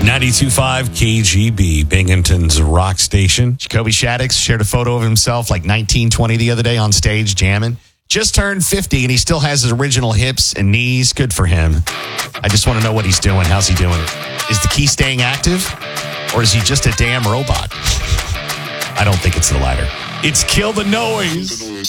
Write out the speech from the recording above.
92.5 KGB, Binghamton's rock station. Jacoby Shaddix shared a photo of himself like 1920 the other day on stage jamming. Just turned 50 and he still has his original hips and knees. Good for him. I just want to know what he's doing. How's he doing it? Is the key staying active or is he just a damn robot? I don't think it's the latter. It's Kill the Noise.